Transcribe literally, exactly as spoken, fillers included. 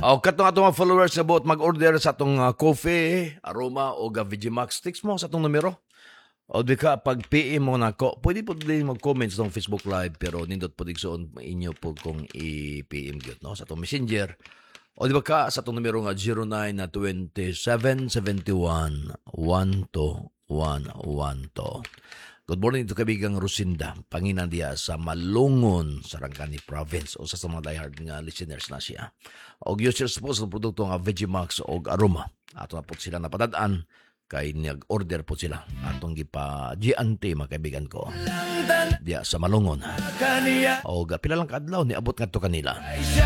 O katong atong mga followers na buot mag-order sa atong uh, coffee, aroma o uh, Vegimax, text mo sa atong numero. O di ka pag P M mo na ko, pwede po din mag-comment sa atong Facebook Live pero nindot po digsoon inyo po kung i-P M gyud no sa atong Messenger. O di ba ka sa itong numero nga zero nine na twenty-seven seventy-one twelve twelve. Good morning ito kabigang Rosinda, panginan diya sa Malungon, Sarangani Province o sa mga diehard nga listeners na siya. O users po sa produkto nga Vegimax o aroma. Ato na po sila napadadaan kay nag-order po sila. Atong gipa G N T mga kaibigan ko. Diya sa Malungon. O pila lang kadlaw ni abot nga to kanila.